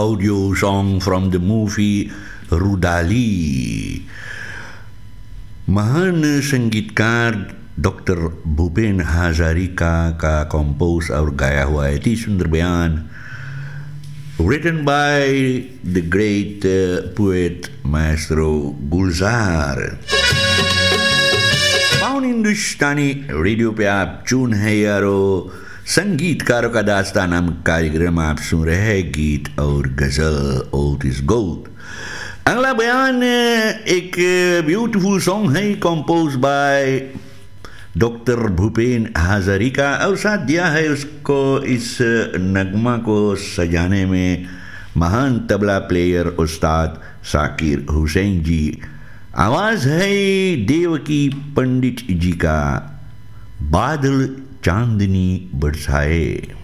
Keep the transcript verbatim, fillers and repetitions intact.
audio song from the movie rudali. महान संगीतकार doctor Bhupen Hazarika का कंपोज और गाया हुआ अति सुंदर बयान, written by the great uh, poet Maestro Gulzar. Pound Hindustani radio पे आप चून है यारो, संगीतकारों का दास्तान नामक कार्यक्रम आप सुन रहे हैं, गीत और गजल ओल्ड इज गोल्ड। अगला बयान एक ब्यूटीफुल सॉन्ग है compose by doctor Bhupen Hazarika और साथ दिया है उसको इस नगमा को सजाने में महान तबला प्लेयर उस्ताद साकिर हुसैन जी। आवाज है देवकी पंडित जी का, बादल चांदनी बरसाए।